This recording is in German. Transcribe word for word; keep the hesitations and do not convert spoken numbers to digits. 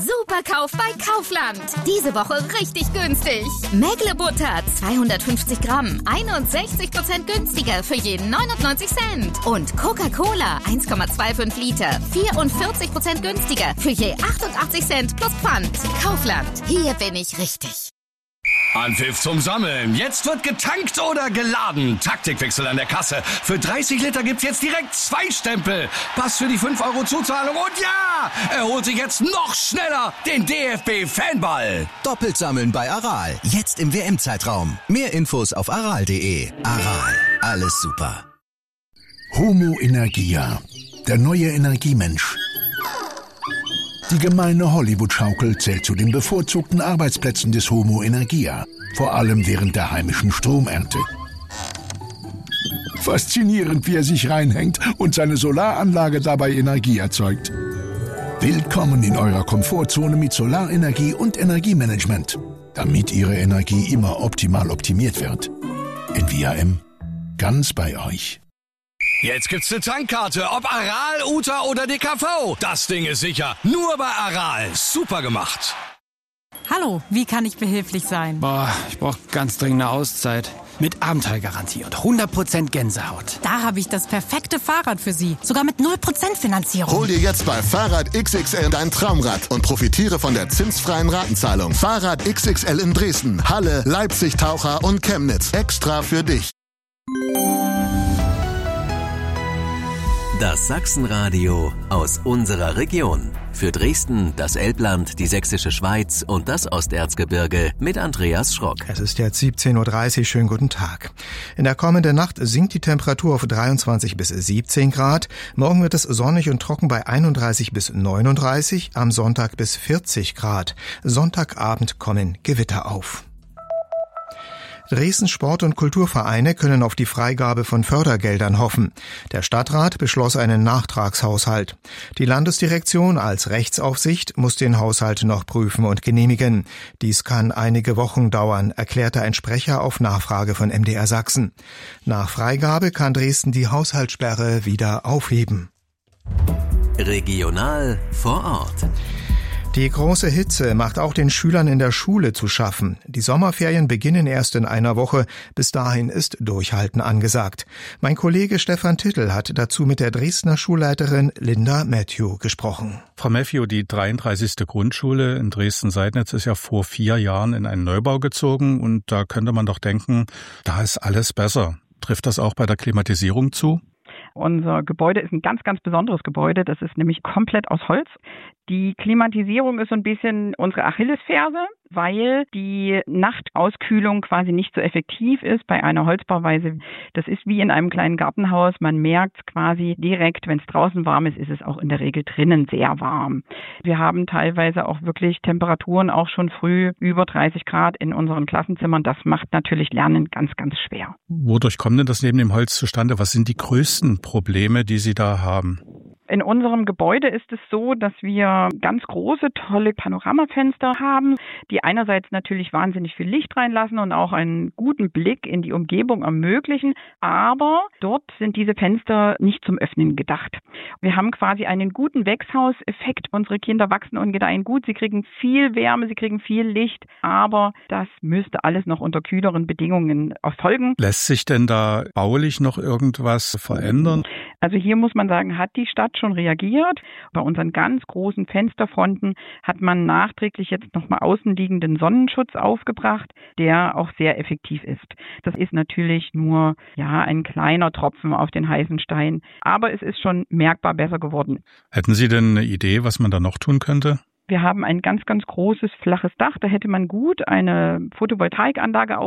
Superkauf bei Kaufland. Diese Woche richtig günstig. Mägle-Butter zweihundertfünfzig Gramm, einundsechzig Prozent günstiger für jeden neunundneunzig Cent. Und Coca-Cola eins Komma fünfundzwanzig Liter, vierundvierzig Prozent günstiger für je achtundachtzig Cent plus Pfand. Kaufland, hier bin ich richtig. Anpfiff zum Sammeln. Jetzt wird getankt oder geladen. Taktikwechsel an der Kasse. Für dreißig Liter gibt's jetzt direkt zwei Stempel. Pass für die fünf Euro Zuzahlung und ja, er holt sich jetzt noch schneller den D F B-Fanball. Doppelt sammeln bei Aral. Jetzt im W M-Zeitraum. Mehr Infos auf aral punkt de. Aral. Alles super. Homo Energia. Der neue Energiemensch. Die gemeine Hollywood-Schaukel zählt zu den bevorzugten Arbeitsplätzen des Homo Energia, vor allem während der heimischen Stromernte. Faszinierend, wie er sich reinhängt und seine Solaranlage dabei Energie erzeugt. Willkommen in eurer Komfortzone mit Solarenergie und Energiemanagement, damit Ihre Energie immer optimal optimiert wird. N V A M, ganz bei euch. Jetzt gibt's eine Tankkarte, ob Aral, U T A oder D K V. Das Ding ist sicher. Nur bei Aral. Super gemacht. Hallo, wie kann ich behilflich sein? Boah, ich brauche ganz dringend eine Auszeit. Mit Abenteuergarantie und hundert Prozent Gänsehaut. Da habe ich das perfekte Fahrrad für Sie. Sogar mit null Prozent Finanzierung. Hol dir jetzt bei Fahrrad X X L dein Traumrad und profitiere von der zinsfreien Ratenzahlung. Fahrrad X X L in Dresden, Halle, Leipzig, Taucher und Chemnitz. Extra für dich. Das Sachsenradio aus unserer Region. Für Dresden, das Elbland, die Sächsische Schweiz und das Osterzgebirge mit Andreas Schrock. Es ist jetzt siebzehn Uhr dreißig. Schönen guten Tag. In der kommenden Nacht sinkt die Temperatur auf dreiundzwanzig bis siebzehn Grad. Morgen wird es sonnig und trocken bei einunddreißig bis neununddreißig, am Sonntag bis vierzig Grad. Sonntagabend kommen Gewitter auf. Dresdens Sport- und Kulturvereine können auf die Freigabe von Fördergeldern hoffen. Der Stadtrat beschloss einen Nachtragshaushalt. Die Landesdirektion als Rechtsaufsicht muss den Haushalt noch prüfen und genehmigen. Dies kann einige Wochen dauern, erklärte ein Sprecher auf Nachfrage von M D R Sachsen. Nach Freigabe kann Dresden die Haushaltssperre wieder aufheben. Regional vor Ort. Die große Hitze macht auch den Schülern in der Schule zu schaffen. Die Sommerferien beginnen erst in einer Woche. Bis dahin ist Durchhalten angesagt. Mein Kollege Stefan Tittel hat dazu mit der Dresdner Schulleiterin Linda Matthew gesprochen. Frau Matthew, die dreiunddreißigste Grundschule in Dresden-Seidnitz ist ja vor vier Jahren in einen Neubau gezogen. Und da könnte man doch denken, da ist alles besser. Trifft das auch bei der Klimatisierung zu? Unser Gebäude ist ein ganz, ganz besonderes Gebäude. Das ist nämlich komplett aus Holz. Die Klimatisierung ist so ein bisschen unsere Achillesferse, weil die Nachtauskühlung quasi nicht so effektiv ist bei einer Holzbauweise. Das ist wie in einem kleinen Gartenhaus. Man merkt quasi direkt, wenn es draußen warm ist, ist es auch in der Regel drinnen sehr warm. Wir haben teilweise auch wirklich Temperaturen auch schon früh über dreißig Grad in unseren Klassenzimmern. Das macht natürlich Lernen ganz, ganz schwer. Wodurch kommt denn das neben dem Holz zustande? Was sind die größten Probleme, die Sie da haben? In unserem Gebäude ist es so, dass wir ganz große, tolle Panoramafenster haben, die einerseits natürlich wahnsinnig viel Licht reinlassen und auch einen guten Blick in die Umgebung ermöglichen, aber dort sind diese Fenster nicht zum Öffnen gedacht. Wir haben quasi einen guten Wächshauseffekt. Unsere Kinder wachsen und gedeihen gut, sie kriegen viel Wärme, sie kriegen viel Licht, aber das müsste alles noch unter kühleren Bedingungen erfolgen. Lässt sich denn da baulich noch irgendwas verändern? Also hier muss man sagen, hat die Stadt schon reagiert. Bei unseren ganz großen Fensterfronten hat man nachträglich jetzt nochmal außenliegenden Sonnenschutz aufgebracht, der auch sehr effektiv ist. Das ist natürlich nur ja ein kleiner Tropfen auf den heißen Stein, aber es ist schon merkbar besser geworden. Hätten Sie denn eine Idee, was man da noch tun könnte? Wir haben ein ganz, ganz großes, flaches Dach. Da hätte man gut eine Photovoltaikanlage